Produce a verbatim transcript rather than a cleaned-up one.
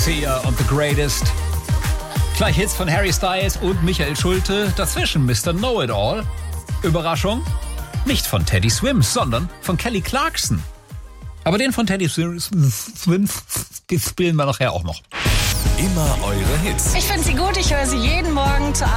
Sia und The Greatest. Gleich Hits von Harry Styles und Michael Schulte. Dazwischen Mister Know-It-All. Überraschung, nicht von Teddy Swims, sondern von Kelly Clarkson. Aber den von Teddy Swims, den spielen wir nachher auch noch. Immer eure Hits. Ich finde sie gut, ich höre sie jeden Morgen zur